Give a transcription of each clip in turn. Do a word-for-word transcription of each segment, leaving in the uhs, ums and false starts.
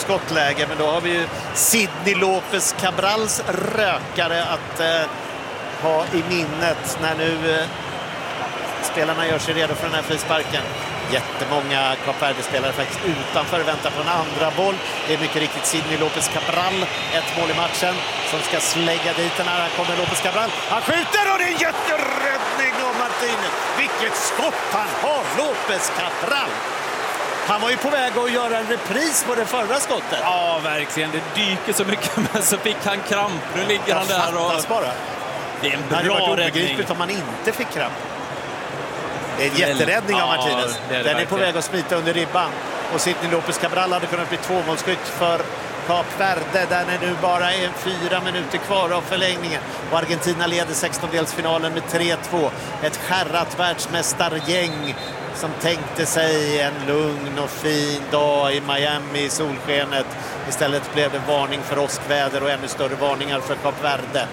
skottläge, men då har vi ju Sidney Lopez Cabrals rökare att eh, ha i minnet när nu eh, spelarna gör sig redo för den här frisparken. Jättemånga Kap Verde-spelare faktiskt utanför väntar på en andra boll. Det är mycket riktigt Sidney Lopez Cabral, ett mål i matchen, som ska slägga dit den här. Här kommer Lopez Cabral. Han skjuter och det är en jätteräddning av Martinez. Vilket skott han har, Lopez Cabral. Han var ju på väg att göra en repris på det förra skottet. Ja, verkligen. Det dyker så mycket, men så fick han kramp. Nu ligger Jag han där och... bara. Det är en det hade bra varit räddning. obegripligt om man inte fick kramp. Det är en jätteräddning av Martinez. Ja, är Den är verkligen på väg att smita under ribban. Och Sidney Lopez Cabral hade kunnat bli tvåmålsskytt för Kap Verde. Där är nu bara är fyra minuter kvar av förlängningen. Och Argentina leder sextondelsfinalen med tre två. Ett skärrat världsmästargäng som tänkte sig en lugn och fin dag i Miami i solskenet. Istället blev det varning för åskväder och ännu större varningar för Kap Verde.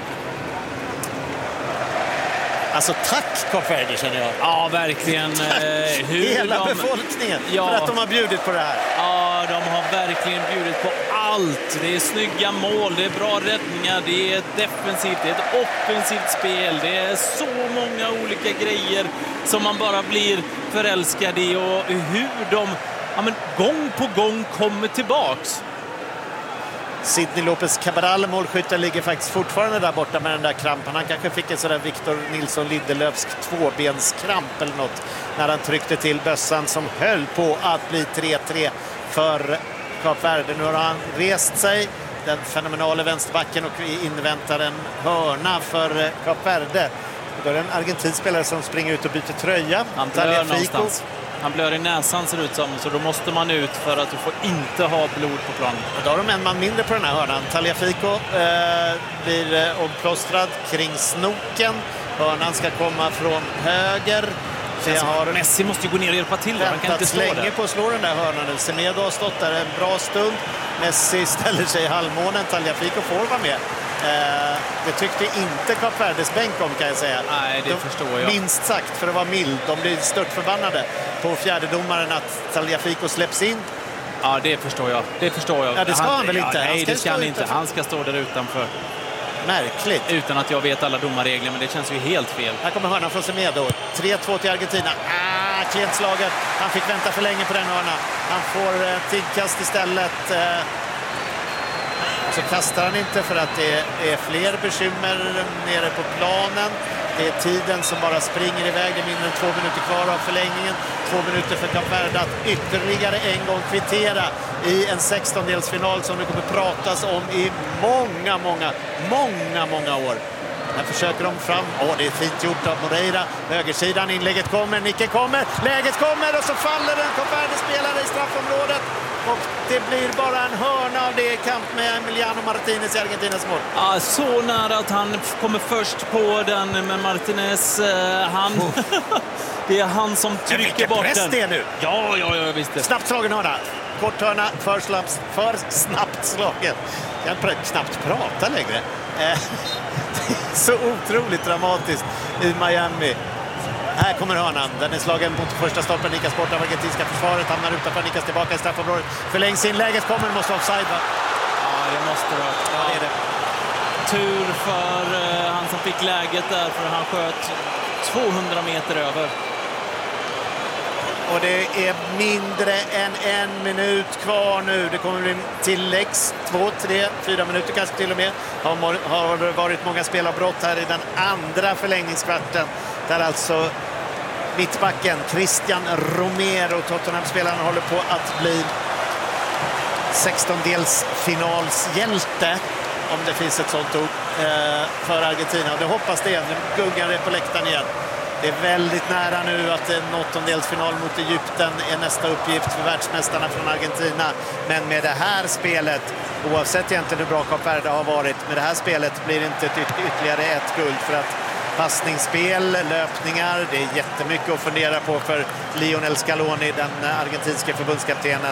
Alltså tack Kap Verde, känner jag. Ja, verkligen. Eh, hur Hela de... befolkningen ja. för att de har bjudit på det här. Ja, de har verkligen bjudit på allt. Det är snygga mål, det är bra räddningar, det är defensivt, det är ett offensivt spel. Det är så många olika grejer som man bara blir förälskad i, och hur de ja, men, gång på gång kommer tillbaks. Sidney Lopez Cabral, målskytten, ligger faktiskt fortfarande där borta med den där krampen. Han kanske fick en sån där Victor Nilsson Lindelöfs tvåbenskramp eller något när han tryckte till bössan som höll på att bli tre tre för Kap Verde. Nu har han rest sig, den fenomenala vänsterbacken, och vi inväntar en hörna för Kap Verde. Då är det en argentinsk spelare som springer ut och byter tröja. Han blör någonstans. Han blör i näsan, ser ut som, så då måste man ut för att du får inte ha blod på planen. Och då har de en man mindre på den här hörnan. Tagliafico eh, blir eh, omplåstrad kring snoken. Hörnan ska komma från höger. Har Messi måste ju gå ner och hjälpa till. Han kan inte slå länge där. på att slå den där hörnan nu. Semedo har stått där en bra stund. Messi ställer sig i halvmånen. Tagliafico får vara med. Eh, det tyckte inte Kap Verdes bänk om, kan jag säga. Nej, det de, förstår jag. Minst sagt, för att vara mild. De blir stört förbannade på fjärdedomaren att Tagliafico släpps in. Ja, det förstår jag. Det förstår jag. Ja, det ska han, han väl ja, inte? Nej, ska det ska han inte. Utanför. Han ska stå där utanför. Märkligt. Utan att jag vet alla domarregler, men det känns ju helt fel. Här kommer hörnan från Semedo. tre två till Argentina. Ah, klent slaget. Han fick vänta för länge på den hörnan. Han får eh, tidkast istället. Eh, så kastar han inte för att det är fler bekymmer nere på planen. Det är tiden som bara springer iväg. Det är mindre än två minuter kvar av förlängningen. Två minuter för Kap Verde att ytterligare en gång kvittera i en sextondelsfinal som det kommer pratas om i många, många, många, många år. Här försöker de fram. Åh, det är fint gjort av Moreira. Högersidan, inlägget kommer, nicken kommer, läget kommer och så faller en Kap Verde-spelare i straffområdet. Och det blir bara en hörna av det i kamp med Emiliano Martinez i Argentinas mål. Ja, så nära att han kommer först på den, men Martinez, eh, han... Oh. Det är han som trycker bort den. Det nu. Ja, ja, ja, visst det. Snabbt slagen hörna. Kort hörna, för, slapps, för snabbt slagen. Jag kan knappt prata längre. Eh, så otroligt dramatiskt i Miami. Här kommer hörnan. Den är slagen mot första stolpen. Nikas bort av argentinska försvaret. Hamnar utanför. Nikas tillbaka i straffområdet. Förlängs inlägget. Kommer. Måste offside, va? Ja, det måste det vara. Ja, det är det. Tur för uh, han som fick läget där. För han sköt tvåhundra meter över. Och det är mindre än en minut kvar nu. Det kommer bli tilläggs. Två, tre, fyra minuter kanske till och med. Har, har varit många spelavbrott här i den andra förlängningskvarten. Där alltså mittbacken Christian Romero, Tottenham-spelaren, håller på att bli sextondelsfinalshjälte, om det finns ett sånt ord, för Argentina. Och det hoppas det. Nu gungar det på läktaren igen. Det är väldigt nära nu att en åttondelsfinal mot Egypten är nästa uppgift för världsmästarna från Argentina. Men med det här spelet, oavsett egentligen hur bra Kap Verde har varit, med det här spelet blir det inte ytterligare ett guld, för att passningsspel, löpningar, det är jättemycket att fundera på för Lionel Scaloni, den argentinska förbundskaptenen.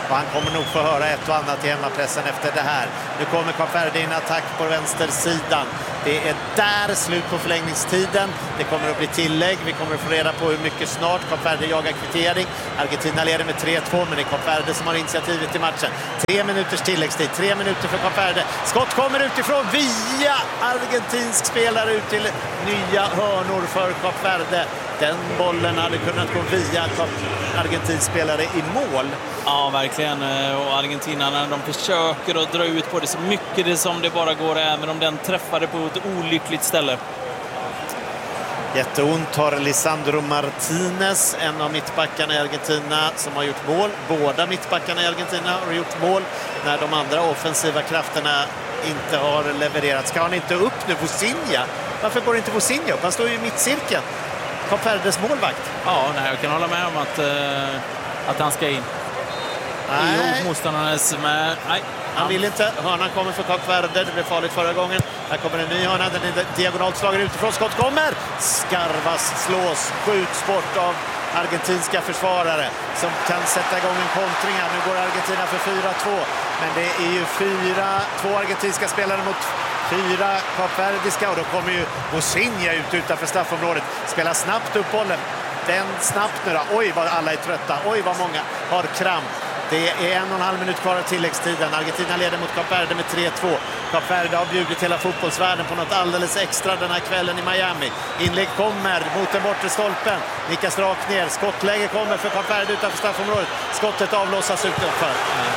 och han kommer nog få höra ett och annat i hemmapressen efter det här. Nu kommer Kap Verde in attack på vänstersidan. Det är där slut på förlängningstiden. Det kommer att bli tillägg. Vi kommer att få reda på hur mycket snart. Kap Verde jagar kvittering. Argentina leder med tre två, men det är Kap Verde som har initiativet i matchen. Tre minuters tilläggstid. Tre minuter för Kap Verde. Skott kommer utifrån via argentinsk spelare ut till nya hörnor för Kap Verde. Den bollen hade kunnat gå via argentinsk spelare i mål. Ja, verkligen. Och argentinarna, de försöker att dra ut på det så mycket det som det bara går, även om den träffade på ett olyckligt ställe. Jätteont har Lisandro Martinez, en av mittbackarna i Argentina, som har gjort mål. Båda mittbackarna i Argentina har gjort mål när de andra offensiva krafterna inte har levererat. Ska han inte upp nu, Vozinha? Varför går inte Vozinha upp? Han står ju i mittcirkeln. Kap Verdes målvakt. Ja, nej, jag kan hålla med om att, uh, att han ska in. Nej. I motståndarnas med... Nej. Han vill inte. Hörnan kommer för Kap Verde. Det blev farligt förra gången. Här kommer en ny hörna. Den är diagonalt slagen utifrån. Skott kommer. Skarvas slås. Skjuts bort av argentinska försvarare som kan sätta igång en kontring här. Nu går Argentina för fyra två. Men det är ju fyra, två argentinska spelare mot fyra kapverdiska, och då kommer ju Vozinha ut utanför straffområdet. Spelar snabbt upp bollen. Den snabbt nu då. Oj vad alla är trötta. Oj vad många har kramp. Det är en och en halv minut kvar av tilläggstiden. Argentina leder mot Kap Verde med tre två. Kap Verde har bjudit hela fotbollsvärlden på något alldeles extra den här kvällen i Miami. Inlägg kommer mot den bortre stolpen. Nickas rakt ner. Skottläge kommer för Kap Verde utanför straffområdet. Skottet avlossas utanför. Mm.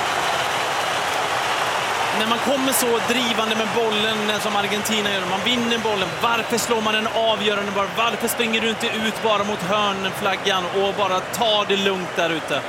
När man kommer så drivande med bollen som Argentina gör, man vinner bollen, varför slår man en avgörande bara? Varför springer du inte ut bara mot hörnflaggan och bara tar det lugnt där ute?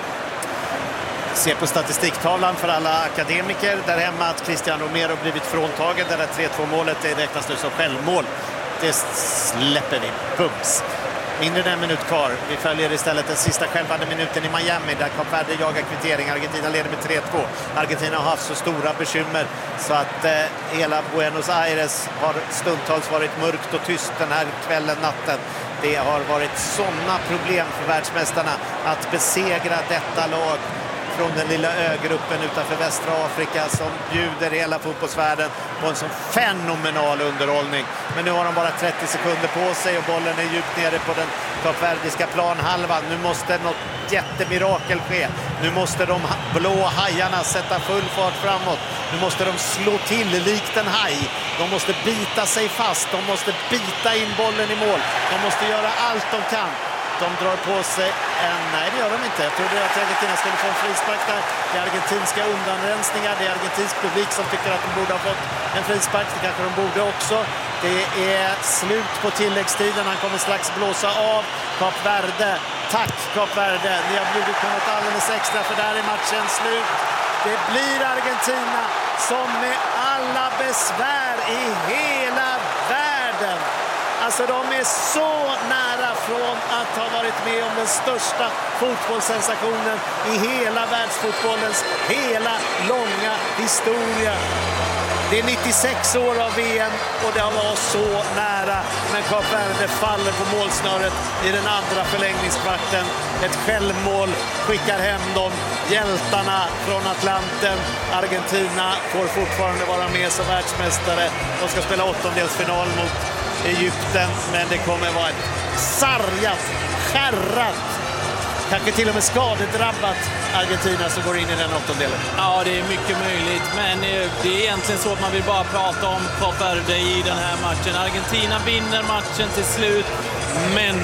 Se på statistiktavlan för alla akademiker där hemma att Cristian Romero blivit fråntagen. Det där tre två målet, det räknas nu som självmål. Det släpper vi. Bums. Mindre än en minut kvar. Vi följer istället den sista självande minuten i Miami där Kap Verde jagar kvittering. Argentina leder med tre två. Argentina har haft så stora bekymmer så att eh, hela Buenos Aires har stundtals varit mörkt och tyst den här kvällen, natten. Det har varit sådana problem för världsmästarna att besegra detta lag från den lilla ögruppen utanför västra Afrika som bjuder hela fotbollsvärlden på en sån fenomenal underhållning. Men nu har de bara trettio sekunder på sig och bollen är djupt nere på den kapverdiska planhalvan. Nu måste något jättemirakel ske. Nu måste de blå hajarna sätta full fart framåt. Nu måste de slå till likt en haj. De måste bita sig fast. De måste bita in bollen i mål. De måste göra allt de kan. De drar på sig en... Nej, det gör de inte. Jag trodde att Argentina skulle få en frispark där. Det är argentinska undanrensningar. Det är argentinsk publik som tycker att de borde ha fått en frispark. Det kanske de borde också. Det är slut på tilläggstiden. Han kommer strax blåsa av Kap Verde. Tack Kap Verde. Ni har blivit på något alldeles extra, för där är matchen slut. Det blir Argentina som med alla besvär i hela världen. Alltså de är så nära från att ha varit med om den största fotbollssensationen i hela världsfotbollens hela långa historia. Det är nittiosex år av V M och det har varit så nära. Men Kap Verde faller på målsnöret i den andra förlängningskvarten. Ett självmål skickar hem dem. Hjältarna från Atlanten. Argentina får fortfarande vara med som världsmästare. De ska spela åttondelsfinal mot Egypten, men det kommer vara ett sargat, skärrat, kanske till och med skadedrabbat Argentina som går in i den åttondelen. Ja, det är mycket möjligt, men det är egentligen så att man vill bara prata om Kap Verde i den här matchen. Argentina vinner matchen till slut, men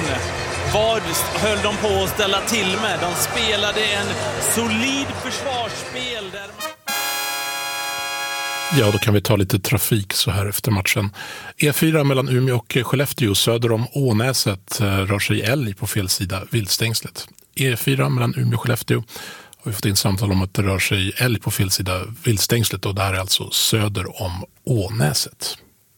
vad höll de på att ställa till med? De spelade en solid försvarsspel där man... Ja, då kan vi ta lite trafik så här efter matchen. E fyra mellan Umeå och Skellefteå söder om Ånäset rör sig älg på fel sida viltstängslet. E fyra mellan Umeå och Skellefteå har vi fått in samtal om att det rör sig älg på fel sida viltstängslet, och det här är alltså söder om Ånäset.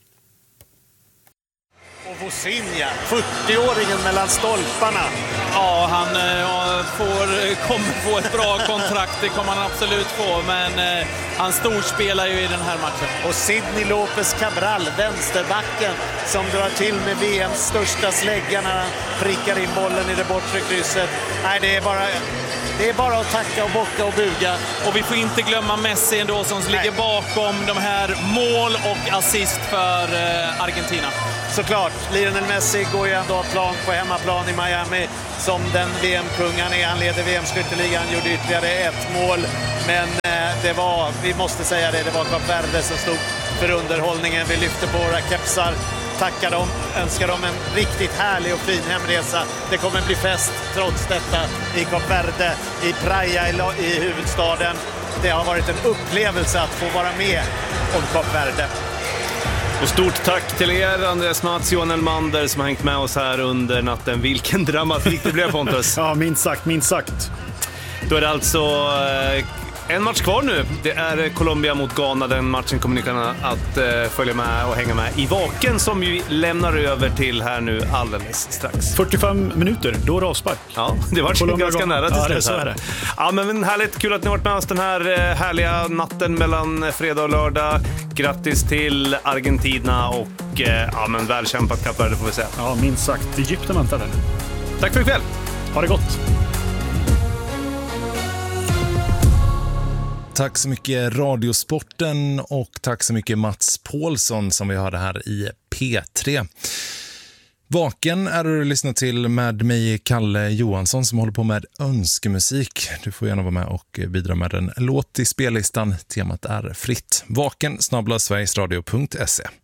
Och Vozinha, fyrtioåringen mellan stolparna. Ja, han äh, får, kommer få ett bra kontrakt, det kommer han absolut få, men äh, han storspelar ju i den här matchen. Och Sidney Lopez Cabral, vänsterbacken, som drar till med V M:s största slägga när han prickar in bollen i det bortre krysset. Nej, det är bara... det är bara att tacka och bocka och buga. Och vi får inte glömma Messi ändå som ligger bakom de här mål och assist för eh, Argentina. Såklart, Lionel Messi går ju ändå av plan på hemmaplan i Miami som den V M-kung han är. Han leder V M-skytteligan, gjorde ytterligare ett mål. Men eh, det var, vi måste säga det, det var Kap Verde som stod för underhållningen. Vi lyfter på våra kepsar, tackar dem, önskar dem en riktigt härlig och fin hemresa. Det kommer bli fest trots detta i Kap Verde, i Praia i, i huvudstaden. Det har varit en upplevelse att få vara med om Kap Verde. Och stort tack till er, Andreas Mats, Johan Elmander, som har hängt med oss här under natten. Vilken dramatik det blev, Pontus. Ja, minst sagt, minst sagt. Då är det alltså eh, en match kvar nu. Det är Colombia mot Ghana. Den matchen kommer ni kunna att eh, följa med och hänga med i Vaken, som vi lämnar över till här nu alldeles strax. fyrtiofem minuter, då är det avspark. Ja, det var Colombia ganska nära till ja, slut. Det, så är det. Ja, men härligt, kul att ni har varit med oss den här eh, härliga natten mellan fredag och lördag. Grattis till Argentina och eh, ja, men välkämpat Kap Verde får vi säga. Ja, minst sagt. Egypten väntar den. Tack för ikväll. Ha det gott. Tack så mycket Radiosporten och tack så mycket Mats Paulsson som vi hörde här i P tre. Vaken är du lyssnar till med mig, Kalle Johansson, som håller på med önskemusik. Du får gärna vara med och bidra med en låt i spellistan. Temat är fritt. Vaken snabel-a sverigesradio punkt se.